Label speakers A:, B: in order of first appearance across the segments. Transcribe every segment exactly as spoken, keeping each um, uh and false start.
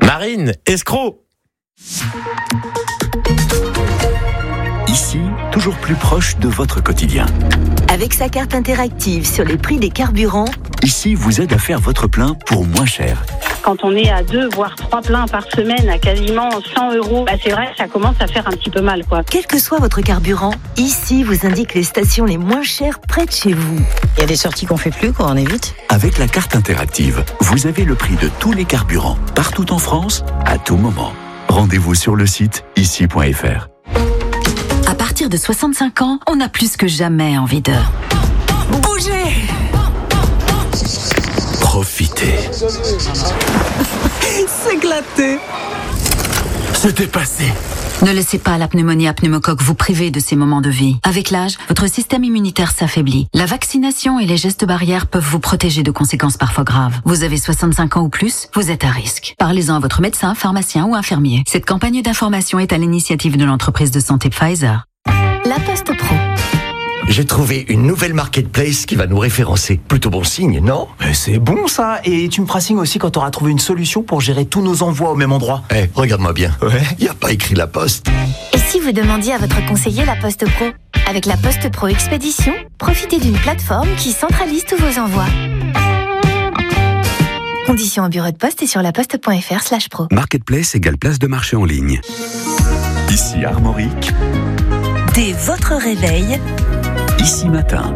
A: Marine, escroc.
B: Ici, toujours plus proche de votre quotidien.
C: Avec sa carte interactive sur les prix des carburants,
B: Ici, vous aide à faire votre plein pour moins cher.
D: Quand on est à deux, voire trois pleins par semaine à quasiment cent euros, bah c'est vrai que ça commence à faire un petit peu mal, quoi.
C: quel que soit votre carburant, ici vous indique les stations les moins chères près de chez vous.
E: Il y a des sorties qu'on fait plus, quoi, on évite.
B: Avec la carte interactive, vous avez le prix de tous les carburants, partout en France, à tout moment. Rendez-vous sur le site ici point f r.
F: À partir de soixante-cinq ans, on a plus que jamais envie de bouger.
B: Profitez.
F: S'éclater.
B: Se dépasser.
F: Ne laissez pas la pneumonie à pneumocoque vous priver de ces moments de vie. Avec l'âge, votre système immunitaire s'affaiblit. La vaccination et les gestes barrières peuvent vous protéger de conséquences parfois graves. Vous avez soixante-cinq ans ou plus, vous êtes à risque. Parlez-en à votre médecin, pharmacien ou infirmier. Cette campagne d'information est à l'initiative de l'entreprise de santé Pfizer.
C: La Poste Pro.
G: J'ai trouvé une nouvelle marketplace qui va nous référencer. Plutôt bon signe, non ?
H: Mais c'est bon ça. Et tu me feras signe aussi quand tu auras trouvé une solution pour gérer tous nos envois au même endroit.
G: Eh, hey, regarde-moi bien.
H: Ouais.
G: Y a pas écrit La Poste.
I: Et si vous demandiez à votre conseiller La Poste Pro ? Avec La Poste Pro Expédition, profitez d'une plateforme qui centralise tous vos envois. Conditions au bureau de poste et sur laposte.fr slash pro.
B: Marketplace égale place de marché en ligne. Ici Armorique.
C: Dès votre réveil,
B: Ici Matin.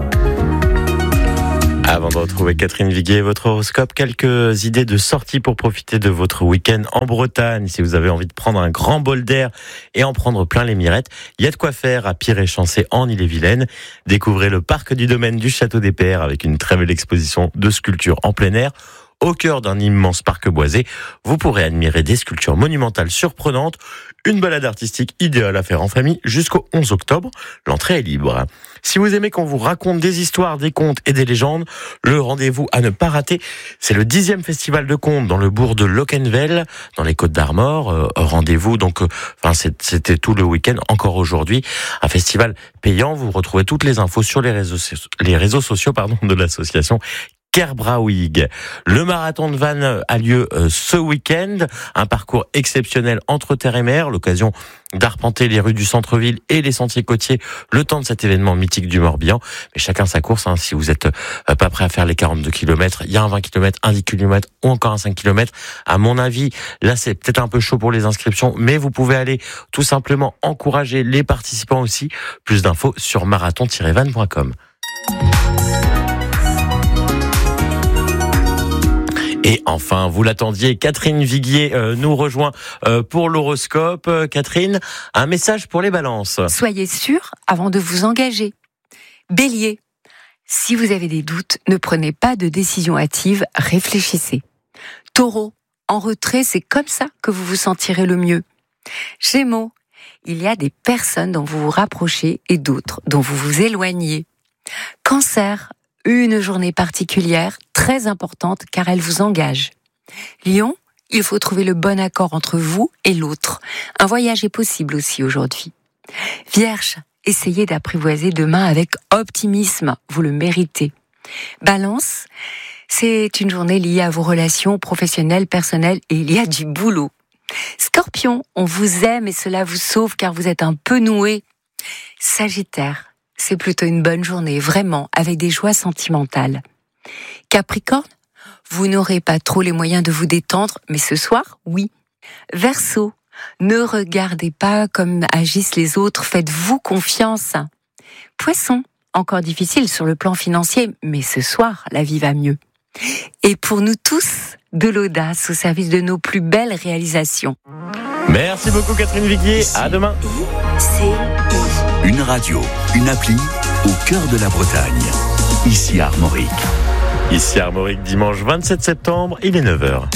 A: Avant de retrouver Catherine Viguier et votre horoscope, quelques idées de sortie pour profiter de votre week-end en Bretagne. Si vous avez envie de prendre un grand bol d'air et en prendre plein les mirettes, il y a de quoi faire à Piré-Chancé en Ille-et-Vilaine. Découvrez le parc du domaine du Château des Pères avec une très belle exposition de sculptures en plein air. Au cœur d'un immense parc boisé, vous pourrez admirer des sculptures monumentales surprenantes, une balade artistique idéale à faire en famille jusqu'au onze octobre. L'entrée est libre. Si vous aimez qu'on vous raconte des histoires, des contes et des légendes, le rendez-vous à ne pas rater, c'est le dixième festival de contes dans le bourg de Locquenvel, dans les Côtes d'Armor. Euh, rendez-vous donc, euh, enfin c'était tout le week-end, encore aujourd'hui, un festival payant. Vous retrouvez toutes les infos sur les réseaux, les réseaux sociaux pardon, de l'association Kerbrauwig. Le marathon de Vannes a lieu euh, ce week-end, un parcours exceptionnel entre terre et mer, l'occasion d'arpenter les rues du centre-ville et les sentiers côtiers le temps de cet événement mythique du Morbihan. Mais chacun sa course, hein. Si vous êtes euh, pas prêt à faire les quarante-deux kilomètres, il y a un vingt kilomètres, un dix kilomètres ou encore un cinq kilomètres. À mon avis, là c'est peut-être un peu chaud pour les inscriptions, mais vous pouvez aller tout simplement encourager les participants aussi. Plus d'infos sur marathon tiret vannes point com. Et enfin, vous l'attendiez, Catherine Viguier euh, nous rejoint euh, pour l'horoscope. Euh, Catherine, un message pour les balances.
J: Soyez sûr avant de vous engager. Bélier, si vous avez des doutes, ne prenez pas de décision hâtive, réfléchissez. Taureau, en retrait, c'est comme ça que vous vous sentirez le mieux. Gémeaux, il y a des personnes dont vous vous rapprochez et d'autres dont vous vous éloignez. Cancer, une journée particulière, très importante car elle vous engage. Lion, il faut trouver le bon accord entre vous et l'autre. Un voyage est possible aussi aujourd'hui. Vierge, essayez d'apprivoiser demain avec optimisme, vous le méritez. Balance, c'est une journée liée à vos relations professionnelles, personnelles et il y a du boulot. Scorpion, on vous aime et cela vous sauve car vous êtes un peu noué. Sagittaire, c'est plutôt une bonne journée, vraiment, avec des joies sentimentales. Capricorne, vous n'aurez pas trop les moyens de vous détendre, mais ce soir, oui. Verseau, ne regardez pas comme agissent les autres, faites-vous confiance. Poisson, encore difficile sur le plan financier, mais ce soir, la vie va mieux. Et pour nous tous, de l'audace au service de nos plus belles réalisations.
A: Merci beaucoup Catherine Viguier, ici, à demain.
B: Une radio, une appli au cœur de la Bretagne. Ici Armorique.
A: Ici Armorique, dimanche vingt-sept septembre, il est neuf heures.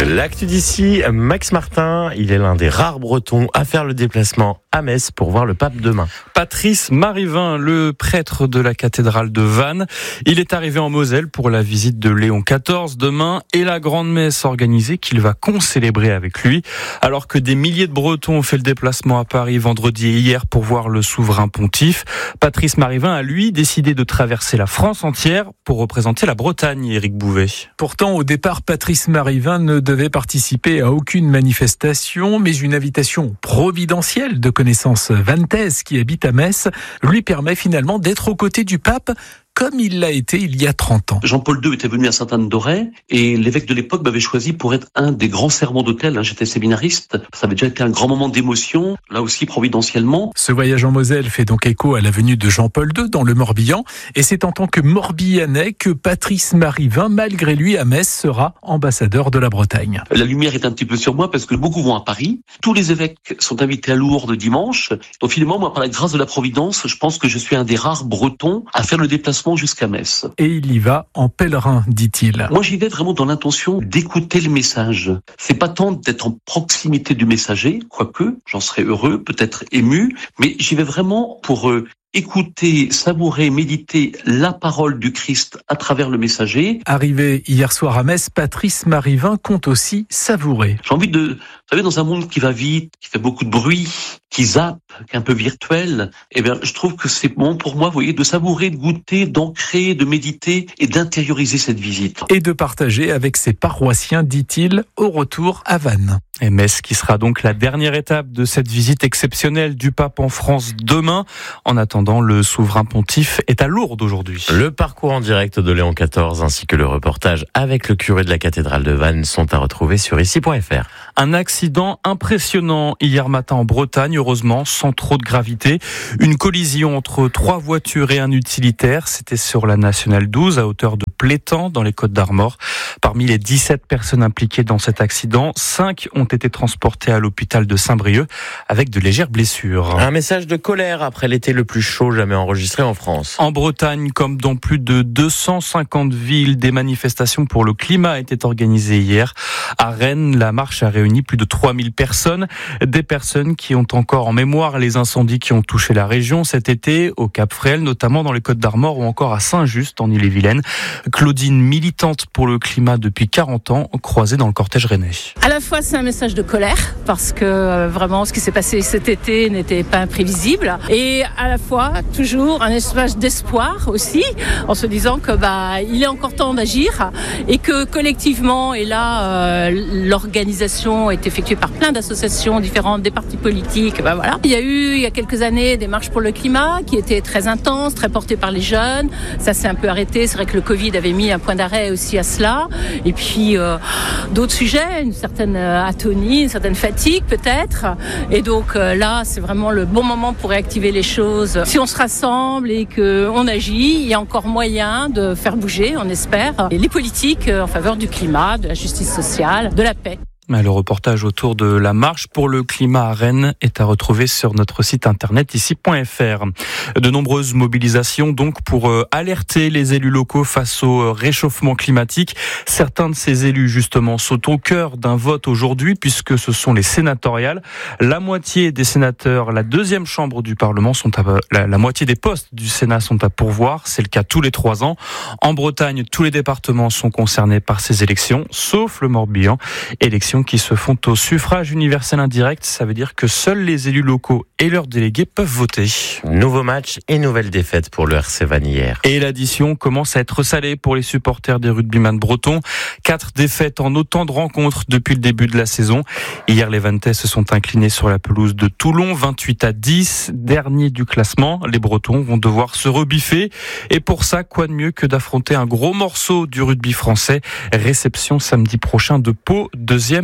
A: L'actu d'ici, Max Martin, il est l'un des rares Bretons à faire le déplacement à Metz pour voir le pape demain.
K: Patrice Marivin, le prêtre de la cathédrale de Vannes, il est arrivé en Moselle pour la visite de Léon quatorze demain et la grande messe organisée qu'il va concélébrer avec lui. Alors que des milliers de Bretons ont fait le déplacement à Paris vendredi et hier pour voir le souverain pontife, Patrice Marivin a lui décidé de traverser la France entière pour représenter la Bretagne, Éric Bouvet.
L: Pourtant, au départ, Patrice Marivin ne devait participer à aucune manifestation, mais une invitation providentielle de connaissance vantaise qui habite à Metz lui permet finalement d'être aux côtés du pape, comme il l'a été il y a trente ans.
M: Jean-Paul deux était venu à Sainte-Anne-d'Auray et l'évêque de l'époque m'avait choisi pour être un des grands serments d'autel. J'étais séminariste, ça avait déjà été un grand moment d'émotion, là aussi providentiellement.
L: Ce voyage en Moselle fait donc écho à la venue de Jean-Paul deux dans le Morbihan et c'est en tant que Morbihanais que Patrice Marivin, malgré lui à Metz, sera ambassadeur de la Bretagne.
M: La lumière est un petit peu sur moi parce que beaucoup vont à Paris. Tous les évêques sont invités à Lourdes dimanche. Donc finalement, moi, par la grâce de la Providence, je pense que je suis un des rares Bretons à faire le déplacement jusqu'à Metz.
L: Et il y va en pèlerin, dit-il.
M: Moi, j'y vais vraiment dans l'intention d'écouter le message. C'est pas tant d'être en proximité du messager, quoique j'en serais heureux, peut-être ému, mais j'y vais vraiment pour euh, écouter, savourer, méditer la parole du Christ à travers le messager.
L: Arrivé hier soir à Metz, Patrice Marivin compte aussi savourer.
M: J'ai envie de, vous savez, dans un monde qui va vite, qui fait beaucoup de bruit, qui zappe, qui est un peu virtuel, eh bien, je trouve que c'est bon pour moi, vous voyez, de savourer, de goûter, d'ancrer, de méditer et d'intérioriser cette visite.
L: Et de partager avec ses paroissiens, dit-il, au retour à Vannes.
K: Et Metz qui sera donc la dernière étape de cette visite exceptionnelle du pape en France demain. En attendant, le souverain pontife est à Lourdes aujourd'hui.
A: Le parcours en direct de Léon quatorze ainsi que le reportage avec le curé de la cathédrale de Vannes sont à retrouver sur ici point f r.
K: Un accident impressionnant hier matin en Bretagne, heureusement sans trop de gravité. Une collision entre trois voitures et un utilitaire. C'était sur la nationale douze à hauteur de Plétan dans les Côtes-d'Armor. Parmi les dix-sept personnes impliquées dans cet accident, cinq ont été transportées à l'hôpital de Saint-Brieuc avec de légères blessures.
A: Un message de colère après l'été le plus chaud jamais enregistré en France.
K: En Bretagne, comme dans plus de deux cent cinquante villes, des manifestations pour le climat étaient organisées hier. À Rennes, la marche a réuni plus de trois mille personnes. Des personnes qui ont encore en mémoire les incendies qui ont touché la région cet été, au Cap-Fréhel, notamment dans les Côtes-d'Armor ou encore à Saint-Just en Ille-et-Vilaine. Claudine, militante pour le climat depuis quarante ans, croisée dans le cortège rennais.
N: À la fois, c'est un message de colère parce que euh, vraiment ce qui s'est passé cet été n'était pas imprévisible et à la fois toujours un message d'espoir aussi en se disant que bah il est encore temps d'agir et que collectivement et là euh, l'organisation est effectuée par plein d'associations différentes, des partis politiques. Bah voilà. Il y a eu il y a quelques années des marches pour le climat qui étaient très intenses, très portées par les jeunes. Ça s'est un peu arrêté. C'est vrai que le Covid avait mis un point d'arrêt aussi à cela. Et puis euh, d'autres sujets, une certaine atonie, une certaine fatigue peut-être. Et donc euh, là, c'est vraiment le bon moment pour réactiver les choses. Si on se rassemble et qu'on agit, il y a encore moyen de faire bouger, on espère, et les politiques en faveur du climat, de la justice sociale, de la paix.
K: Le reportage autour de la marche pour le climat à Rennes est à retrouver sur notre site internet ici point f r. De nombreuses mobilisations donc pour alerter les élus locaux face au réchauffement climatique. Certains de ces élus justement sont au cœur d'un vote aujourd'hui puisque ce sont les sénatoriales. La moitié des sénateurs, la deuxième chambre du Parlement, sont à, la, la moitié des postes du Sénat sont à pourvoir. C'est le cas tous les trois ans. En Bretagne, tous les départements sont concernés par ces élections, sauf le Morbihan. Élections qui se font au suffrage universel indirect. Ça veut dire que seuls les élus locaux et leurs délégués peuvent voter.
A: Nouveau match et nouvelle défaite pour le R C Vannes hier.
K: Et l'addition commence à être salée pour les supporters des rugbyman bretons. Quatre défaites en autant de rencontres depuis le début de la saison. Hier, les Vanntais se sont inclinés sur la pelouse de Toulon, vingt-huit à dix, dernier du classement. Les Bretons vont devoir se rebiffer. Et pour ça, quoi de mieux que d'affronter un gros morceau du rugby français. Réception samedi prochain de Pau, deuxième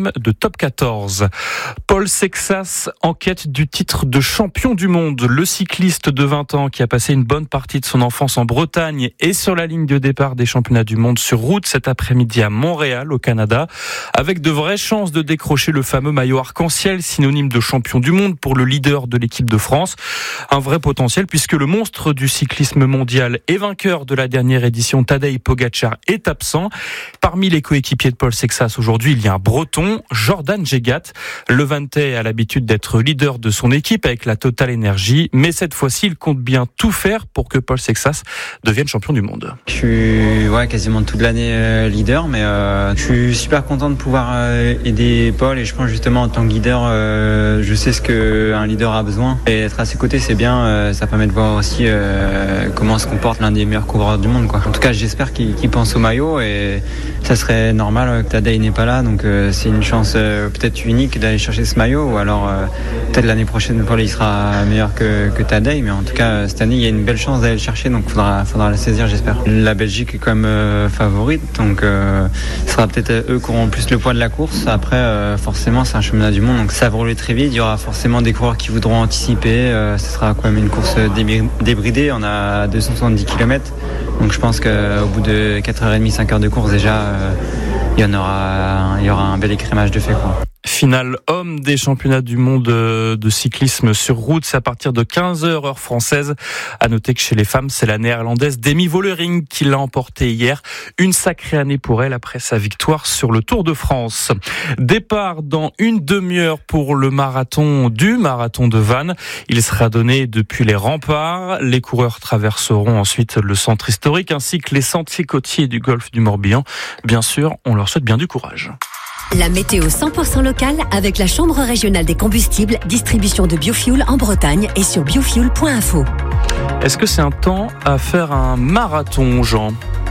K: huitième de top quatorze. Paul Sexas en quête du titre de champion du monde. Le cycliste de vingt ans qui a passé une bonne partie de son enfance en Bretagne est sur la ligne de départ des championnats du monde sur route cet après-midi à Montréal, au Canada, avec de vraies chances de décrocher le fameux maillot arc-en-ciel, synonyme de champion du monde pour le leader de l'équipe de France. Un vrai potentiel puisque le monstre du cyclisme mondial et vainqueur de la dernière édition, Tadej Pogačar, est absent. Parmi les coéquipiers de Paul Sexas aujourd'hui, il y a un Breton, Jordan Jegat. Le Vantais a l'habitude d'être leader de son équipe avec la Total Energy, mais cette fois-ci, il compte bien tout faire pour que Paul Sexas devienne champion du monde.
O: Je suis ouais, quasiment toute l'année euh, leader, mais euh, je suis super content de pouvoir euh, aider Paul, et je pense justement en tant que leader, euh, je sais ce qu'un leader a besoin, et être à ses côtés c'est bien, euh, ça permet de voir aussi euh, comment se comporte l'un des meilleurs coureurs du monde, quoi. En tout cas j'espère qu'il, qu'il pense au maillot, et ça serait normal que Tadej n'est pas là, donc euh, c'est une chance euh, peut-être unique d'aller chercher ce maillot, ou alors euh, peut-être l'année prochaine Paul il sera meilleur que, que Tadej, mais en tout cas cette année il y a une belle chance d'aller le chercher, donc il faudra, faudra la saisir, j'espère. La Belgique est quand même euh, favorite, donc euh, ce sera peut-être eux qui auront plus le poids de la course. Après euh, forcément c'est un championnat du monde, donc ça va rouler très vite, il y aura forcément des coureurs qui voudront anticiper, euh, ce sera quand même une course débridée, on a deux cent soixante-dix kilomètres, donc je pense qu'au bout de quatre heures trente, cinq heures de course déjà, euh, il y en aura, il y aura un bel écrémage de fait, quoi.
K: Finale homme des championnats du monde de cyclisme sur route, c'est à partir de quinze heures heure française. À noter que chez les femmes, c'est la néerlandaise Demi Vollering qui l'a emporté hier. Une sacrée année pour elle après sa victoire sur le Tour de France. Départ dans une demi-heure pour le marathon du marathon de Vannes. Il sera donné depuis les remparts. Les coureurs traverseront ensuite le centre historique ainsi que les sentiers côtiers du golfe du Morbihan. Bien sûr, on leur souhaite bien du courage.
P: La météo cent pour cent locale avec la Chambre régionale des combustibles, distribution de biofuel en Bretagne et sur biofuel point info.
K: Est-ce que c'est un temps à faire un marathon, Jean ?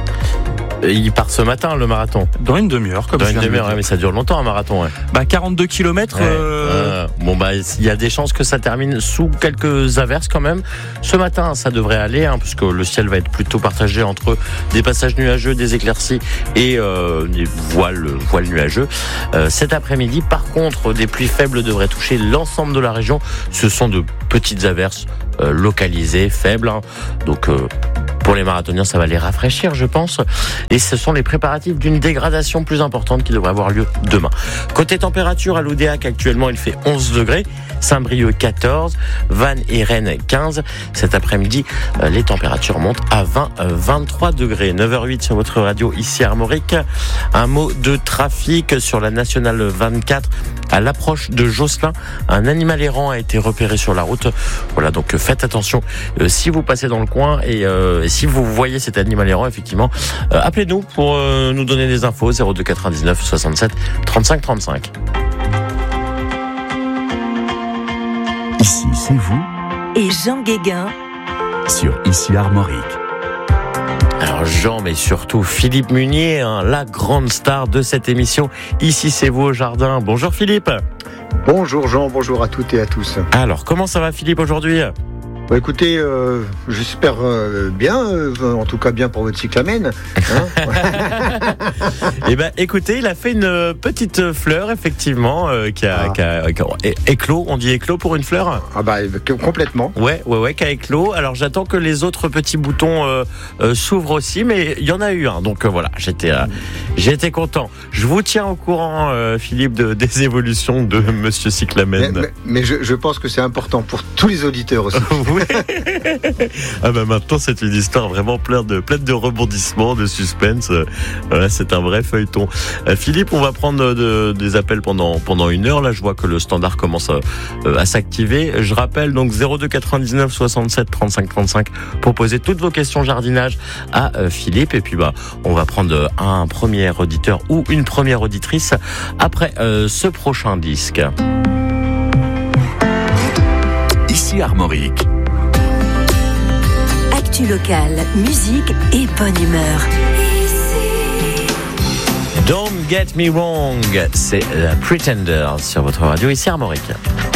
A: Il part ce matin, le marathon.
K: Dans une demi-heure, comme
A: Dans
K: je
A: une
K: viens de
A: demi-heure,
K: le dire.
A: mais ça dure longtemps un marathon. Ouais.
K: Bah quarante-deux kilomètres.
A: Ouais.
K: Euh...
A: Euh, bon bah il y a des chances que ça termine sous quelques averses quand même. Ce matin, ça devrait aller, hein, puisque le ciel va être plutôt partagé entre des passages nuageux, des éclaircies et euh, des voiles, voiles nuageux. Euh, cet après-midi, par contre, des pluies faibles devraient toucher l'ensemble de la région. Ce sont de petites averses euh, localisées, faibles. Hein. Donc euh, pour les marathoniens, ça va les rafraîchir, je pense. Et ce sont les préparatifs d'une dégradation plus importante qui devrait avoir lieu demain. Côté température, à l'Oudéac, actuellement, il fait onze degrés. Saint-Brieuc, quatorze. Vannes et Rennes, quinze. Cet après-midi, les températures montent à vingt, vingt-trois degrés. neuf heures huit sur votre radio, ici Armorique. Un mot de trafic sur la nationale vingt-quatre. À l'approche de Josselin, un animal errant a été repéré sur la route. Voilà, donc faites attention euh, si vous passez dans le coin et euh, si vous voyez cet animal errant, effectivement, euh, appelez-nous pour euh, nous donner des infos. zéro deux quatre-vingt-dix-neuf soixante-sept trente-cinq trente-cinq.
B: Ici, c'est vous.
C: Et Jean Guéguin.
B: Sur Ici Armorique.
A: Alors Jean, mais surtout Philippe Munier, hein, la grande star de cette émission. Ici, c'est vous au jardin. Bonjour Philippe.
Q: Bonjour Jean, bonjour à toutes et à tous.
A: Alors, comment ça va Philippe aujourd'hui ?
Q: Bah écoutez, euh, j'espère euh, bien, euh, en tout cas bien pour votre cyclamen. Hein.
A: Eh ben, écoutez, il a fait une petite fleur, effectivement, euh, qui, a, ah. qui, a, qui a éclos. On dit éclos pour une fleur ?
Q: Ah bah complètement.
A: Ouais, ouais, ouais, qui a éclos. Alors j'attends que les autres petits boutons euh, euh, s'ouvrent aussi, mais il y en a eu un. Donc euh, voilà, j'étais, euh, j'étais content. Je vous tiens au courant, euh, Philippe, de, des évolutions de Monsieur Cyclamen.
Q: Mais, mais, mais je, je pense que c'est important pour tous les auditeurs aussi.
A: Ah bah maintenant c'est une histoire vraiment pleine de, pleine de rebondissements, de suspense. Voilà, c'est un vrai feuilleton. Euh, Philippe, on va prendre de, des appels pendant, pendant une heure. Là, je vois que le standard commence à, à s'activer. Je rappelle donc zéro deux quatre-vingt-dix-neuf soixante-sept trente-cinq trente-cinq pour poser toutes vos questions jardinage à euh, Philippe. Et puis bah on va prendre un premier auditeur ou une première auditrice après euh, ce prochain disque.
B: Ici Armorique.
C: Actu locale, musique et bonne humeur.
A: Don't get me wrong, c'est la Pretender sur votre radio ici Armorique.